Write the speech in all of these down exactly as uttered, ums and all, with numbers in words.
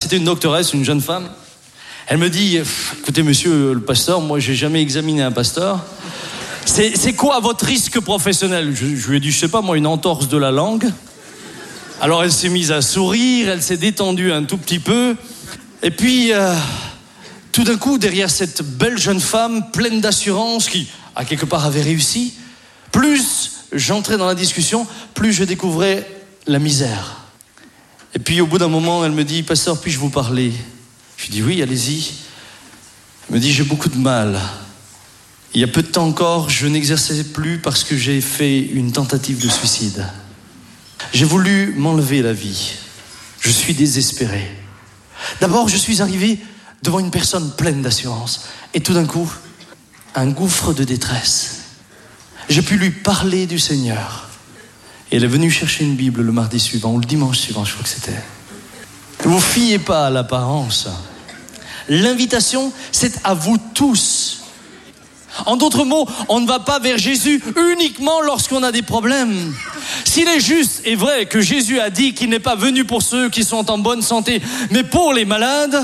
c'était une doctoresse, une jeune femme. Elle me dit, écoutez monsieur le pasteur, moi j'ai jamais examiné un pasteur. C'est, c'est quoi votre risque professionnel? je, je lui ai dit, je sais pas moi, une entorse de la langue. Alors elle s'est mise à sourire, elle s'est détendue un tout petit peu. Et puis, euh, tout d'un coup, derrière cette belle jeune femme pleine d'assurance qui, à quelque part, avait réussi, plus j'entrais dans la discussion, plus je découvrais la misère. Et puis au bout d'un moment, elle me dit, pasteur, puis-je vous parler? Je lui dis, oui, allez-y. Elle me dit, j'ai beaucoup de mal. Il y a peu de temps encore, je n'exerçais plus parce que j'ai fait une tentative de suicide. J'ai voulu m'enlever la vie. Je suis désespéré. D'abord, je suis arrivé devant une personne pleine d'assurance. Et tout d'un coup, un gouffre de détresse. J'ai pu lui parler du Seigneur. Et elle est venue chercher une Bible le mardi suivant, ou le dimanche suivant, je crois que c'était. Ne vous fiez pas à l'apparence. L'invitation, c'est à vous tous. En d'autres mots, on ne va pas vers Jésus uniquement lorsqu'on a des problèmes. S'il est juste et vrai que Jésus a dit qu'il n'est pas venu pour ceux qui sont en bonne santé, mais pour les malades,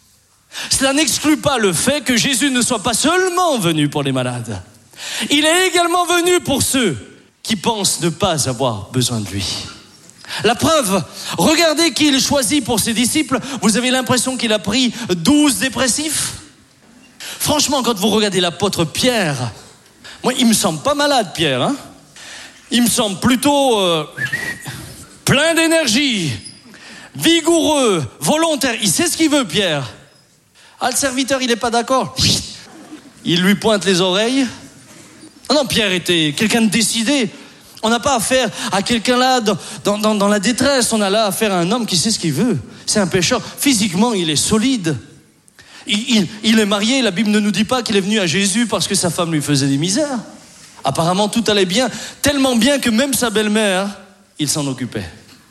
cela n'exclut pas le fait que Jésus ne soit pas seulement venu pour les malades. Il est également venu pour ceux qui pensent ne pas avoir besoin de lui. La preuve, regardez qui il choisit pour ses disciples. Vous avez l'impression qu'il a pris douze dépressifs? Franchement, quand vous regardez l'apôtre Pierre, moi, il me semble pas malade, Pierre. Hein, il me semble plutôt euh, plein d'énergie, vigoureux, volontaire. Il sait ce qu'il veut, Pierre. Ah, le serviteur, il n'est pas d'accord. Il lui pointe les oreilles. Ah non, Pierre était quelqu'un de décidé. On n'a pas affaire à quelqu'un là dans, dans, dans la détresse. On a là affaire à un homme qui sait ce qu'il veut. C'est un pécheur. Physiquement, il est solide. Il, il, il est marié. La Bible ne nous dit pas qu'il est venu à Jésus parce que sa femme lui faisait des misères. Apparemment, tout allait bien. Tellement bien que même sa belle-mère, il s'en occupait.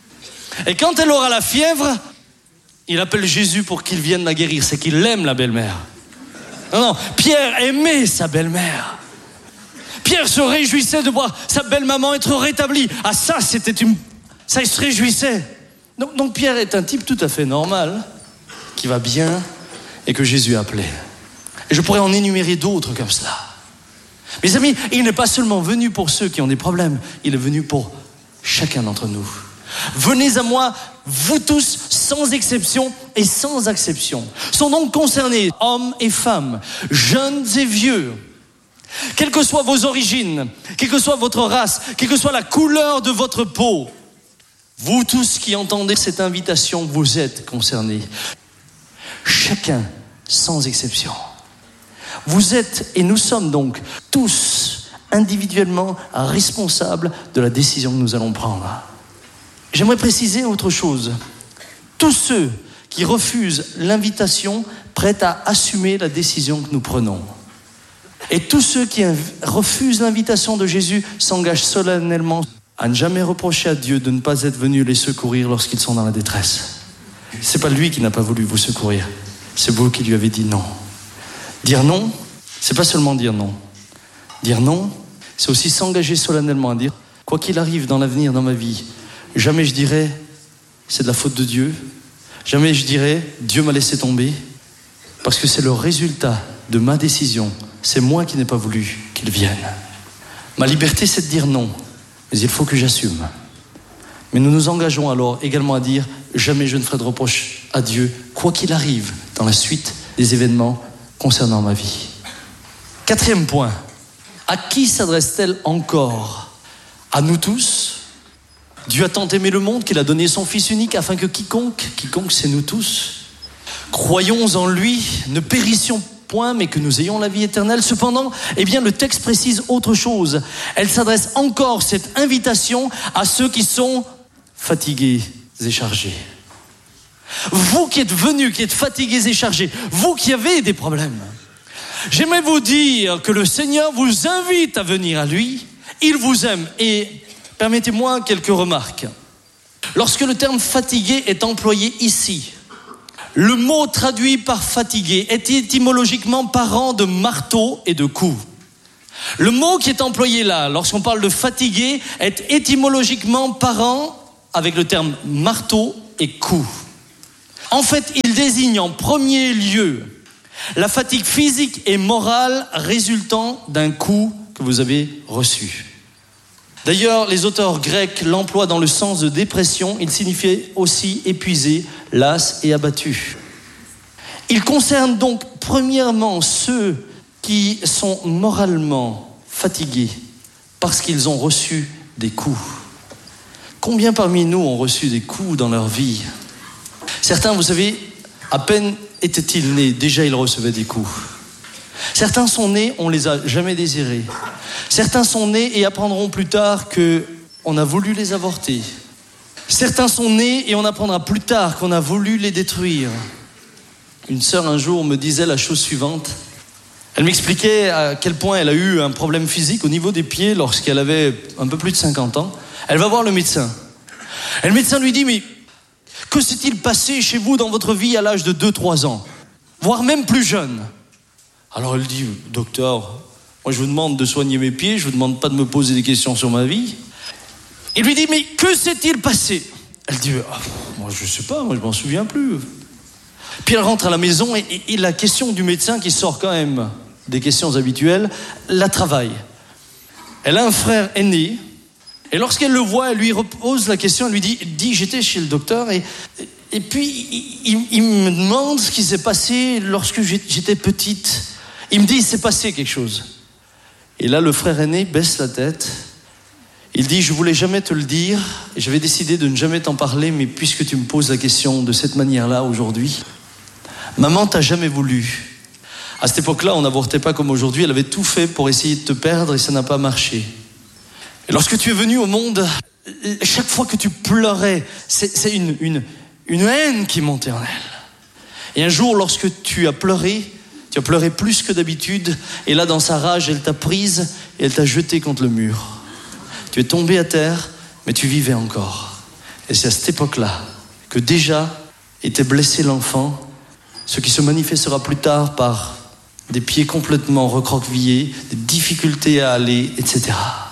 Et quand elle aura la fièvre, il appelle Jésus pour qu'il vienne la guérir. C'est qu'il aime la belle-mère. Non, non. Pierre aimait sa belle-mère. Pierre se réjouissait de voir sa belle-maman être rétablie. Ah, ça, c'était une... Ça, il se réjouissait. Donc, donc Pierre est un type tout à fait normal, qui va bien et que Jésus a appelé. Et je pourrais en énumérer d'autres comme cela. Mes amis, il n'est pas seulement venu pour ceux qui ont des problèmes, il est venu pour chacun d'entre nous. Venez à moi, vous tous, sans exception et sans acception. Sont donc concernés hommes et femmes, jeunes et vieux. Quelles que soient vos origines, quelle que soit votre race, quelle que soit la couleur de votre peau, vous tous qui entendez cette invitation, vous êtes concernés. Chacun, sans exception. Vous êtes, et nous sommes donc tous individuellement responsables de la décision que nous allons prendre. J'aimerais préciser autre chose. Tous ceux qui refusent l'invitation prêtent à assumer la décision que nous prenons. Et tous ceux qui refusent l'invitation de Jésus s'engagent solennellement à ne jamais reprocher à Dieu de ne pas être venu les secourir lorsqu'ils sont dans la détresse. C'est pas lui qui n'a pas voulu vous secourir, c'est vous qui lui avez dit non. Dire non, c'est pas seulement dire non. Dire non, c'est aussi s'engager solennellement à dire, quoi qu'il arrive dans l'avenir, dans ma vie, jamais je dirai c'est de la faute de Dieu, jamais je dirai Dieu m'a laissé tomber, parce que c'est le résultat de ma décision. C'est moi qui n'ai pas voulu qu'il vienne. Ma liberté, c'est de dire non, mais il faut que j'assume. Mais nous nous engageons alors également à dire jamais je ne ferai de reproche à Dieu, quoi qu'il arrive dans la suite des événements concernant ma vie. Quatrième point, à qui s'adresse-t-elle encore? À nous tous. Dieu a tant aimé le monde qu'il a donné son Fils unique afin que quiconque, quiconque c'est nous tous, croyons en lui, ne périssions point, mais que nous ayons la vie éternelle. Cependant, eh bien, le texte précise autre chose. Elle s'adresse encore, cette invitation, à ceux qui sont fatigués et chargés. Vous qui êtes venus, qui êtes fatigués et chargés, vous qui avez des problèmes, j'aimerais vous dire que le Seigneur vous invite à venir à lui. Il vous aime. Et permettez-moi quelques remarques. Lorsque le terme fatigué est employé ici, le mot traduit par fatigué est étymologiquement parent de marteau et de coup. Le mot qui est employé là, lorsqu'on parle de fatigué, est étymologiquement parent avec le terme marteau et coup. En fait, il désigne en premier lieu la fatigue physique et morale résultant d'un coup que vous avez reçu. D'ailleurs, les auteurs grecs l'emploient dans le sens de dépression. Il signifiait aussi épuisé, las et abattu. Il concerne donc premièrement ceux qui sont moralement fatigués parce qu'ils ont reçu des coups. Combien parmi nous ont reçu des coups dans leur vie ? Certains, vous savez, à peine étaient-ils nés, déjà ils recevaient des coups. Certains sont nés, on ne les a jamais désirés. Certains sont nés et apprendront plus tard qu'on a voulu les avorter. Certains sont nés et on apprendra plus tard qu'on a voulu les détruire. Une sœur un jour me disait la chose suivante. Elle m'expliquait à quel point elle a eu un problème physique au niveau des pieds lorsqu'elle avait un peu plus de cinquante ans. Elle va voir le médecin. Et le médecin lui dit, mais que s'est-il passé chez vous dans votre vie à l'âge de deux trois ans, voire même plus jeune ? Alors elle dit, docteur, moi je vous demande de soigner mes pieds, je vous demande pas de me poser des questions sur ma vie. Il lui dit, mais que s'est-il passé ? Elle dit, ah, moi je sais pas, moi je m'en souviens plus. Puis elle rentre à la maison et, et, et la question du médecin qui sort quand même des questions habituelles, la travaille. Elle a un frère aîné et lorsqu'elle le voit, elle lui repose la question, elle lui dit, dit j'étais chez le docteur et, et puis il, il me demande ce qui s'est passé lorsque j'étais petite. Il me dit, il s'est passé quelque chose. Et là, le frère aîné baisse la tête. Il dit, je voulais jamais te le dire et j'avais décidé de ne jamais t'en parler, mais puisque tu me poses la question de cette manière-là aujourd'hui, maman t'a jamais voulu. À cette époque-là, on n'avortait pas comme aujourd'hui. Elle avait tout fait pour essayer de te perdre et ça n'a pas marché. Et lorsque tu es venu au monde, chaque fois que tu pleurais, c'est, c'est une, une, une haine qui montait en elle. Et un jour, lorsque tu as pleuré, tu as pleuré plus que d'habitude. Et là, dans sa rage, elle t'a prise et elle t'a jeté contre le mur. Tu es tombé à terre, mais tu vivais encore. Et c'est à cette époque-là que déjà était blessé l'enfant, ce qui se manifestera plus tard par des pieds complètement recroquevillés, des difficultés à aller, et cetera.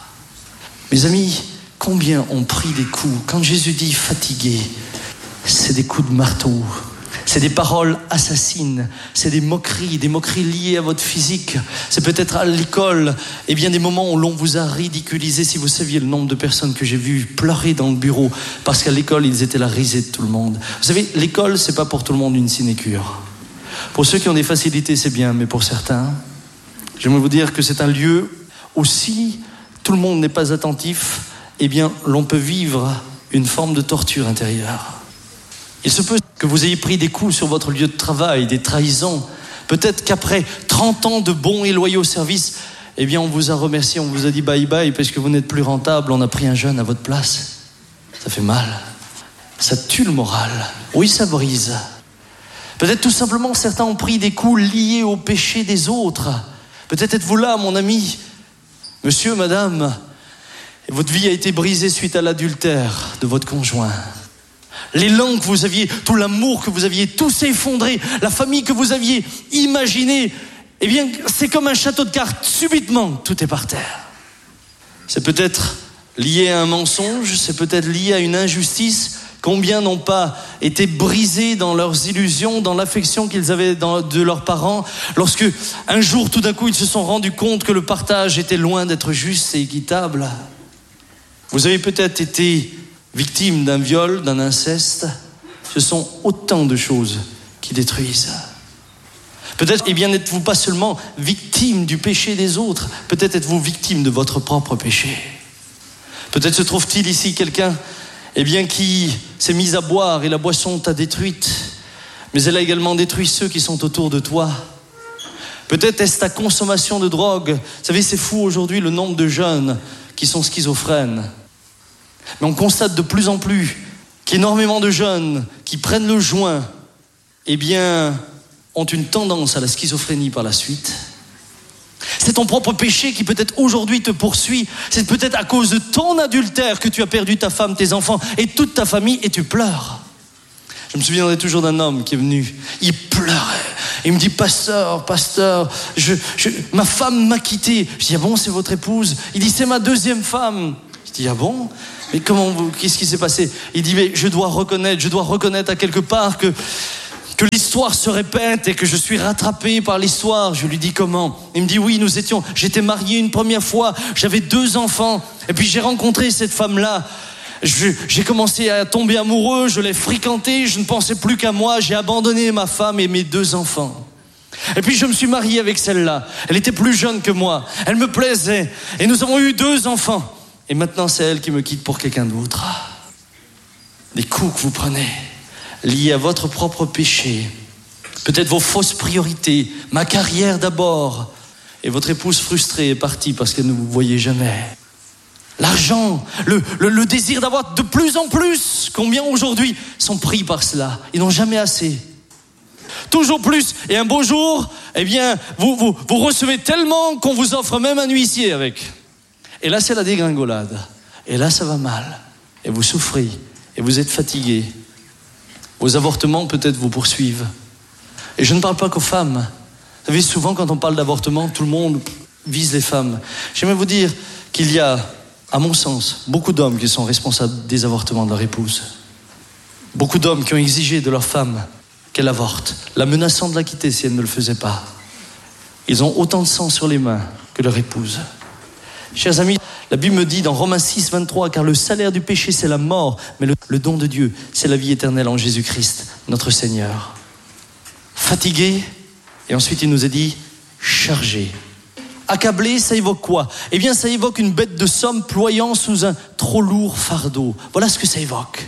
Mes amis, combien ont pris des coups ? Quand Jésus dit fatigué, c'est des coups de marteau. C'est des paroles assassines, c'est des moqueries, des moqueries liées à votre physique. C'est peut-être à l'école, et bien des moments où l'on vous a ridiculisé. Si vous saviez le nombre de personnes que j'ai vues pleurer dans le bureau, parce qu'à l'école, ils étaient la risée de tout le monde. Vous savez, l'école, c'est pas pour tout le monde une sinécure. Pour ceux qui ont des facilités, c'est bien, mais pour certains, j'aimerais vous dire que c'est un lieu où si tout le monde n'est pas attentif, eh bien, l'on peut vivre une forme de torture intérieure. Il se peut que vous ayez pris des coups sur votre lieu de travail, des trahisons. Peut-être qu'après trente ans de bons et loyaux services, eh bien, on vous a remercié, on vous a dit bye bye parce que vous n'êtes plus rentable, on a pris un jeune à votre place. Ça fait mal. Ça tue le moral. Oui, ça brise. Peut-être tout simplement, certains ont pris des coups liés au péché des autres. Peut-être êtes-vous là, mon ami, monsieur, madame, et votre vie a été brisée suite à l'adultère de votre conjoint. L'élan que vous aviez, tout l'amour que vous aviez, tout s'est effondré. La famille que vous aviez imaginée, eh bien, c'est comme un château de cartes. Subitement, tout est par terre. C'est peut-être lié à un mensonge, c'est peut-être lié à une injustice. Combien n'ont pas été brisés dans leurs illusions, dans l'affection qu'ils avaient dans, de leurs parents, lorsque un jour, tout d'un coup, ils se sont rendus compte que le partage était loin d'être juste et équitable. Vous avez peut-être été victime d'un viol, d'un inceste. Ce sont autant de choses qui détruisent. Peut-être, eh bien, n'êtes-vous pas seulement victime du péché des autres, peut-être êtes-vous victime de votre propre péché. Peut-être se trouve-t-il ici quelqu'un, eh bien, qui s'est mis à boire et la boisson t'a détruite, mais elle a également détruit ceux qui sont autour de toi. Peut-être est-ce ta consommation de drogue. Vous savez, c'est fou aujourd'hui le nombre de jeunes qui sont schizophrènes. Mais on constate de plus en plus qu'énormément de jeunes qui prennent le joint, eh bien, ont une tendance à la schizophrénie par la suite. C'est ton propre péché qui peut-être aujourd'hui te poursuit. C'est peut-être à cause de ton adultère que tu as perdu ta femme, tes enfants et toute ta famille et tu pleures. Je me souviendrai toujours d'un homme qui est venu, il pleurait. Il me dit, pasteur, pasteur, je, je, ma femme m'a quitté. Je dis, ah bon, c'est votre épouse? Il dit, c'est ma deuxième femme. Je dis, ah bon? Mais comment vous, qu'est-ce qui s'est passé? Il dit, mais je dois reconnaître, je dois reconnaître à quelque part que, que l'histoire se répète et que je suis rattrapé par l'histoire. Je lui dis comment? Il me dit, oui, nous étions, j'étais marié une première fois, j'avais deux enfants, et puis j'ai rencontré cette femme-là. Je, j'ai commencé à tomber amoureux, je l'ai fréquentée, je ne pensais plus qu'à moi, j'ai abandonné ma femme et mes deux enfants. Et puis je me suis marié avec celle-là. Elle était plus jeune que moi, elle me plaisait, et nous avons eu deux enfants. Et maintenant c'est elle qui me quitte pour quelqu'un d'autre. Des coups que vous prenez, liés à votre propre péché, peut-être vos fausses priorités, ma carrière d'abord, et votre épouse frustrée est partie parce qu'elle ne vous voyait jamais. L'argent, le, le, le désir d'avoir de plus en plus. Combien aujourd'hui sont pris par cela? Ils n'ont jamais assez. Toujours plus. Et un beau jour, eh bien, vous, vous, vous recevez tellement qu'on vous offre même un huissier avec. Et là, c'est la dégringolade. Et là, ça va mal. Et vous souffrez. Et vous êtes fatigué. Vos avortements, peut-être, vous poursuivent. Et je ne parle pas qu'aux femmes. Vous savez, souvent, quand on parle d'avortement, tout le monde vise les femmes. J'aimerais vous dire qu'il y a, à mon sens, beaucoup d'hommes qui sont responsables des avortements de leur épouse. Beaucoup d'hommes qui ont exigé de leur femme qu'elle avorte, la menaçant de la quitter si elle ne le faisait pas. Ils ont autant de sang sur les mains que leur épouse. Chers amis, la Bible me dit dans Romains six, vingt-trois, car le salaire du péché c'est la mort, mais le, le don de Dieu c'est la vie éternelle en Jésus-Christ, notre Seigneur. Fatigué, et ensuite il nous a dit chargé. Accablé, ça évoque quoi? Eh bien, ça évoque une bête de somme ployant sous un trop lourd fardeau. Voilà ce que ça évoque.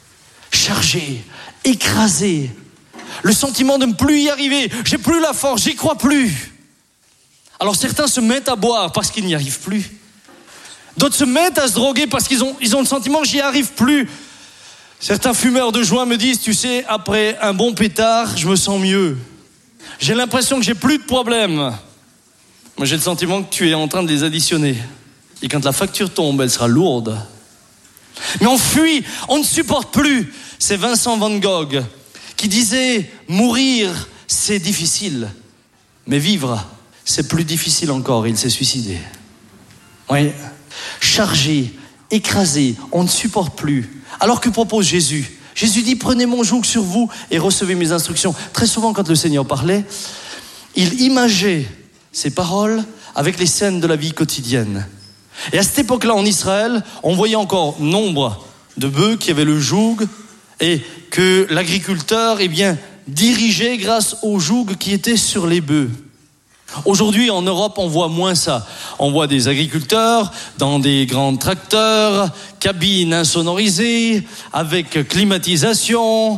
Chargé, écrasé, le sentiment de ne plus y arriver. J'ai plus la force, j'y crois plus. Alors certains se mettent à boire parce qu'ils n'y arrivent plus. D'autres se mettent à se droguer parce qu'ils ont, ils ont le sentiment que j'y arrive plus. Certains fumeurs de joint me disent, tu sais, après un bon pétard, je me sens mieux. J'ai l'impression que j'ai plus de problèmes. Moi, j'ai le sentiment que tu es en train de les additionner. Et quand la facture tombe, elle sera lourde. Mais on fuit, on ne supporte plus. C'est Vincent van Gogh qui disait « Mourir, c'est difficile. Mais vivre, c'est plus difficile encore. » Il s'est suicidé. Oui. Chargé, écrasé, on ne supporte plus. Alors que propose Jésus? Jésus dit « Prenez mon joug sur vous et recevez mes instructions. » Très souvent, quand le Seigneur parlait, il imageait ces paroles avec les scènes de la vie quotidienne. Et à cette époque-là, en Israël, on voyait encore nombre de bœufs qui avaient le joug et que l'agriculteur, eh bien, dirigeait grâce au joug qui était sur les bœufs. Aujourd'hui, en Europe, on voit moins ça. On voit des agriculteurs dans des grands tracteurs, cabines insonorisées, avec climatisation.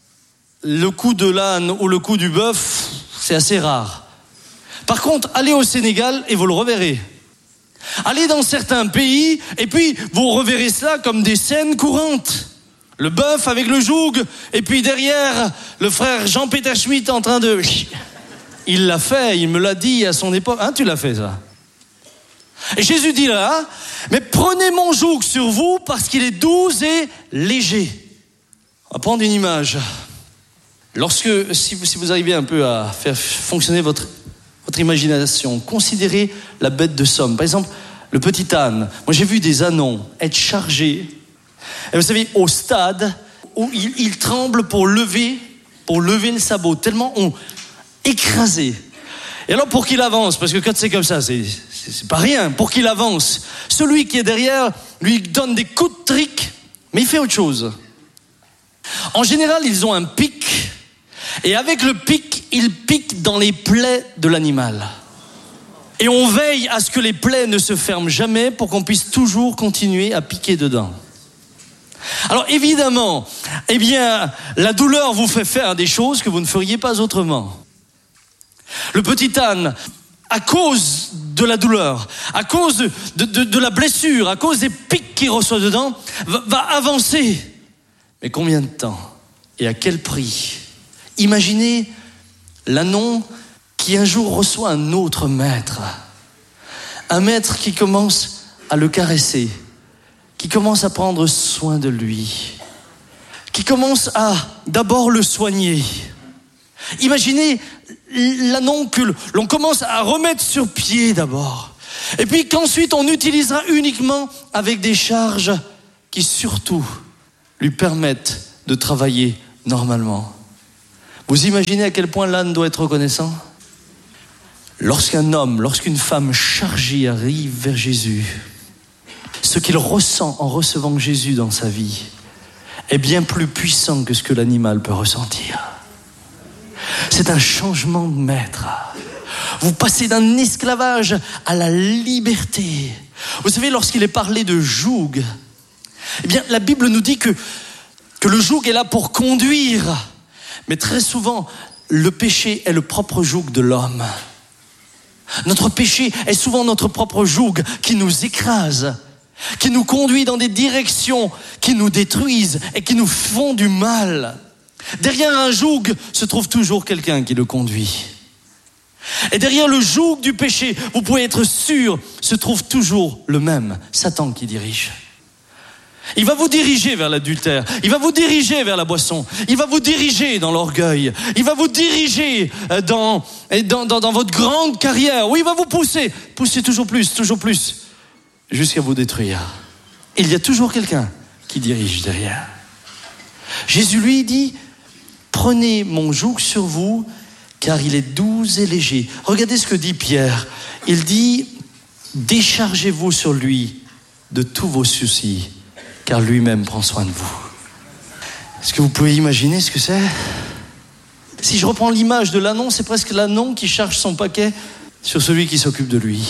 Le cou de l'âne ou le cou du bœuf, c'est assez rare. Par contre, allez au Sénégal et vous le reverrez. Allez dans certains pays et puis vous reverrez cela comme des scènes courantes. Le bœuf avec le joug et puis derrière, le frère Jean-Peter Schmitt en train de... Il l'a fait, il me l'a dit à son époque. Hein, tu l'as fait ça. Et Jésus dit là, mais prenez mon joug sur vous parce qu'il est doux et léger. On va prendre une image. Lorsque, si vous, si vous arrivez un peu à faire fonctionner votre... votre imagination, considérez la bête de somme. Par exemple, le petit âne. Moi, j'ai vu des ânons être chargés. Et vous savez, au stade où ils, ils tremblent pour lever, pour lever le sabot, tellement on écrasé. Et alors, pour qu'il avance, parce que quand c'est comme ça, c'est, c'est, c'est pas rien. Pour qu'il avance, celui qui est derrière lui donne des coups de trique, mais il fait autre chose. En général, ils ont un pic. Et avec le pic, il pique dans les plaies de l'animal. Et on veille à ce que les plaies ne se ferment jamais pour qu'on puisse toujours continuer à piquer dedans. Alors évidemment, eh bien, la douleur vous fait faire des choses que vous ne feriez pas autrement. Le petit âne, à cause de la douleur, à cause de, de, de, de la blessure, à cause des pics qu'il reçoit dedans, va, va avancer. Mais combien de temps? Et à quel prix? Imaginez l'ânon qui un jour reçoit un autre maître. Un maître qui commence à le caresser, qui commence à prendre soin de lui, qui commence à d'abord le soigner. Imaginez l'ânon que l'on commence à remettre sur pied d'abord. Et puis qu'ensuite on utilisera uniquement avec des charges qui surtout lui permettent de travailler normalement. Vous imaginez à quel point l'âne doit être reconnaissant ? Lorsqu'un homme, lorsqu'une femme chargée arrive vers Jésus, ce qu'il ressent en recevant Jésus dans sa vie est bien plus puissant que ce que l'animal peut ressentir. C'est un changement de maître. Vous passez d'un esclavage à la liberté. Vous savez, lorsqu'il est parlé de joug, eh bien, la Bible nous dit que, que le joug est là pour conduire. Mais très souvent, le péché est le propre joug de l'homme. Notre péché est souvent notre propre joug qui nous écrase, qui nous conduit dans des directions qui nous détruisent et qui nous font du mal. Derrière un joug se trouve toujours quelqu'un qui le conduit. Et derrière le joug du péché, vous pouvez être sûr, se trouve toujours le même, Satan qui dirige. Il va vous diriger vers l'adultère, il va vous diriger vers la boisson, il va vous diriger dans l'orgueil, il va vous diriger dans, dans, dans, dans votre grande carrière, où il va vous pousser, pousser toujours plus, toujours plus, jusqu'à vous détruire. Il y a toujours quelqu'un qui dirige derrière. Jésus lui dit, prenez mon joug sur vous, car il est doux et léger. Regardez ce que dit Pierre. Il dit, déchargez-vous sur lui de tous vos soucis, car lui-même prend soin de vous. Est-ce que vous pouvez imaginer ce que c'est ? Si je reprends l'image de l'ânon, c'est presque l'ânon qui charge son paquet sur celui qui s'occupe de lui.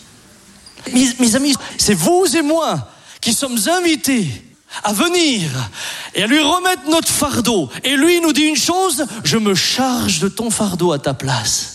Mes, mes amis, c'est vous et moi qui sommes invités à venir et à lui remettre notre fardeau. Et lui nous dit une chose, je me charge de ton fardeau à ta place.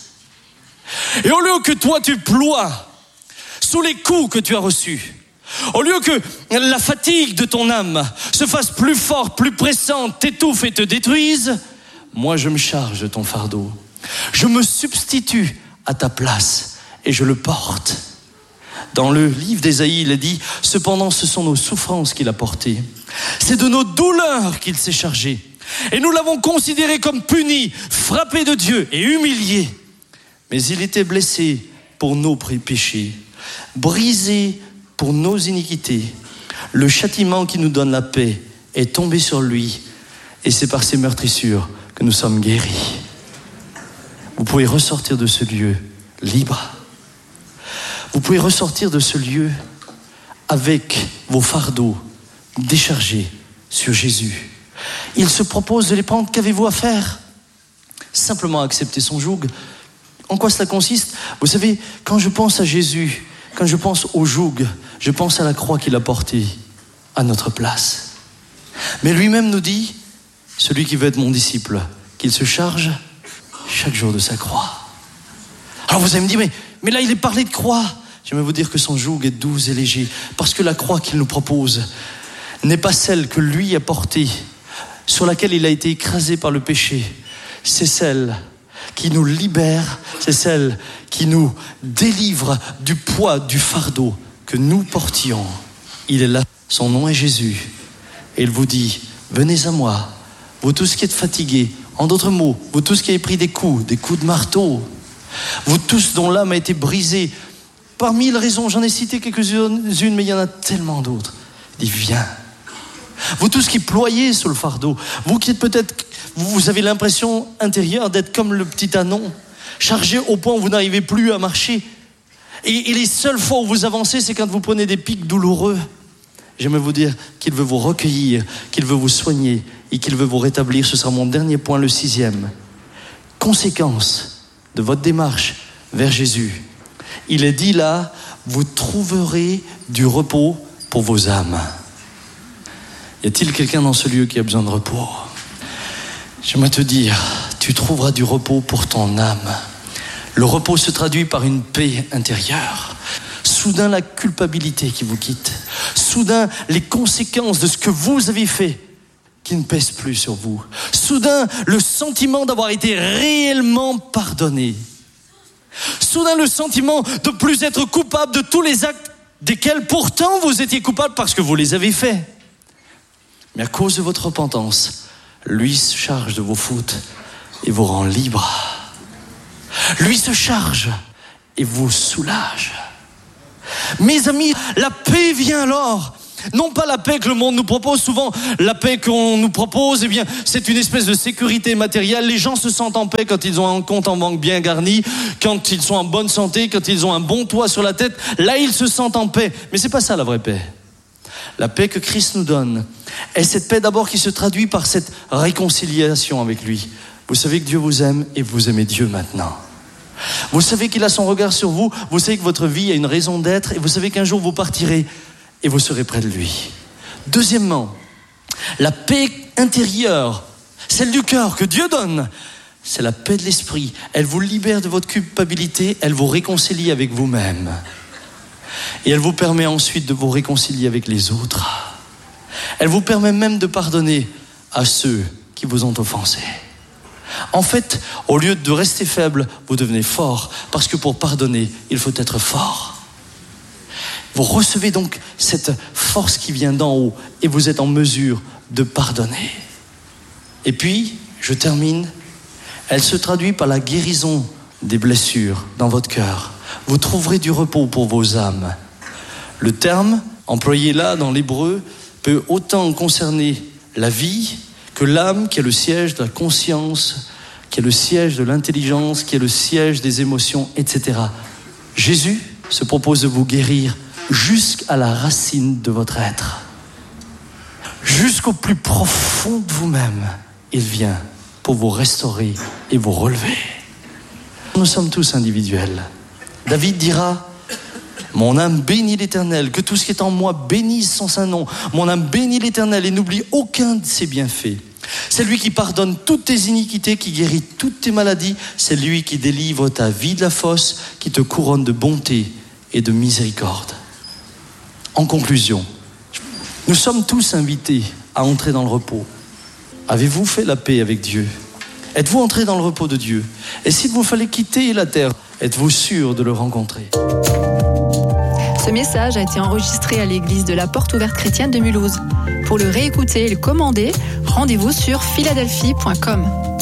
Et au lieu que toi tu ploies sous les coups que tu as reçus, au lieu que la fatigue de ton âme se fasse plus forte, plus pressante, t'étouffe et te détruise, moi je me charge de ton fardeau. Je me substitue à ta place et je le porte. Dans le livre d'Ésaïe, il est dit, cependant ce sont nos souffrances qu'il a portées. C'est de nos douleurs qu'il s'est chargé. Et nous l'avons considéré comme puni, frappé de Dieu et humilié. Mais il était blessé pour nos péchés, brisé pour nos iniquités. Le châtiment qui nous donne la paix est tombé sur lui. Et c'est par ses meurtrissures que nous sommes guéris. Vous pouvez ressortir de ce lieu libre. Vous pouvez ressortir de ce lieu avec vos fardeaux déchargés sur Jésus. Il se propose de les prendre. Qu'avez-vous à faire ? Simplement accepter son joug. En quoi cela consiste ? Vous savez, quand je pense à Jésus, quand je pense au joug, je pense à la croix qu'il a portée à notre place. Mais lui-même nous dit, celui qui veut être mon disciple, qu'il se charge chaque jour de sa croix. Alors vous allez me dire, mais, mais là il est parlé de croix. J'aimerais vous dire que son joug est doux et léger, parce que la croix qu'il nous propose n'est pas celle que lui a portée, sur laquelle il a été écrasé par le péché. C'est celle qui nous libère, c'est celle qui nous délivre du poids, du fardeau que nous portions. Il est là, son nom est Jésus. Et il vous dit, venez à moi, vous tous qui êtes fatigués, en d'autres mots, vous tous qui avez pris des coups, des coups de marteau, vous tous dont l'âme a été brisée, par mille raisons, j'en ai cité quelques-unes, mais il y en a tellement d'autres. Il dit, viens. Vous tous qui ployez sous le fardeau, vous qui êtes peut-être, vous avez l'impression intérieure d'être comme le petit ânon, chargé au point où vous n'arrivez plus à marcher. Et, et les seules fois où vous avancez, c'est quand vous prenez des pics douloureux. J'aimerais vous dire qu'il veut vous recueillir, qu'il veut vous soigner et qu'il veut vous rétablir. Ce sera mon dernier point, le sixième. Conséquence de votre démarche vers Jésus. Il est dit là, vous trouverez du repos pour vos âmes. Y a-t-il quelqu'un dans ce lieu qui a besoin de repos ? J'aimerais te dire, tu trouveras du repos pour ton âme. Le repos se traduit par une paix intérieure. Soudain, la culpabilité qui vous quitte. Soudain, les conséquences de ce que vous avez fait qui ne pèsent plus sur vous. Soudain, le sentiment d'avoir été réellement pardonné. Soudain, le sentiment de plus être coupable de tous les actes desquels pourtant vous étiez coupable parce que vous les avez faits. Mais à cause de votre repentance, lui se charge de vos fautes et vous rend libre. Lui se charge et vous soulage. Mes amis, la paix vient alors Non pas la paix que le monde nous propose. Souvent, la paix qu'on nous propose, eh bien, c'est une espèce de sécurité matérielle. Les gens se sentent en paix quand ils ont un compte en banque bien garni, quand ils sont en bonne santé, quand ils ont un bon toit sur la tête. Là, ils se sentent en paix. Mais c'est pas ça la vraie paix. La paix que Christ nous donne est cette paix d'abord qui se traduit par cette réconciliation avec lui. Vous savez que Dieu vous aime et vous aimez Dieu maintenant. Vous savez qu'il a son regard sur vous. Vous savez que votre vie a une raison d'être et vous savez qu'un jour vous partirez et vous serez près de lui. Deuxièmement, la paix intérieure, celle du cœur que Dieu donne, c'est la paix de l'esprit. Elle vous libère de votre culpabilité, elle vous réconcilie avec vous-même. Et elle vous permet ensuite de vous réconcilier avec les autres. Elle vous permet même de pardonner à ceux qui vous ont offensé. En fait, au lieu de rester faible, vous devenez fort, parce que pour pardonner, il faut être fort. Vous recevez donc cette force qui vient d'en haut et vous êtes en mesure de pardonner. Et puis, je termine, elle se traduit par la guérison des blessures dans votre cœur. Vous trouverez du repos pour vos âmes. Le terme employé là dans l'hébreu peut autant concerner la vie que l'âme qui est le siège de la conscience, qui est le siège de l'intelligence, qui est le siège des émotions, et cetera. Jésus se propose de vous guérir jusqu'à la racine de votre être. Jusqu'au plus profond de vous-même, il vient pour vous restaurer et vous relever. Nous sommes tous individuels. David dira: mon âme bénit l'Éternel, que tout ce qui est en moi bénisse son saint nom. Mon âme bénit l'Éternel et n'oublie aucun de ses bienfaits. C'est lui qui pardonne toutes tes iniquités, qui guérit toutes tes maladies. C'est lui qui délivre ta vie de la fosse, qui te couronne de bonté et de miséricorde. En conclusion, nous sommes tous invités à entrer dans le repos. Avez-vous fait la paix avec Dieu? Êtes-vous entré dans le repos de Dieu? Et s'il vous fallait quitter la terre, êtes-vous sûr de le rencontrer? Ce message a été enregistré à l'église de la Porte Ouverte Chrétienne de Mulhouse. Pour le réécouter et le commander, rendez-vous sur philadelphie point com.